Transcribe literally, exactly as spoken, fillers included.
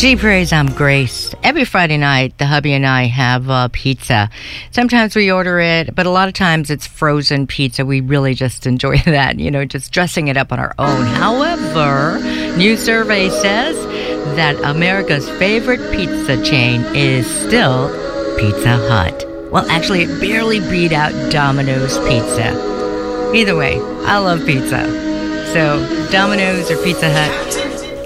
Gee praise, I'm Grace. Every Friday night, the hubby and I have uh, pizza. Sometimes we order it, but a lot of times it's frozen pizza. We really just enjoy that, you know, just dressing it up on our own. However, new survey says that America's favorite pizza chain is still Pizza Hut. Well, actually, it barely beat out Domino's Pizza. Either way, I love pizza. So, Domino's or Pizza Hut,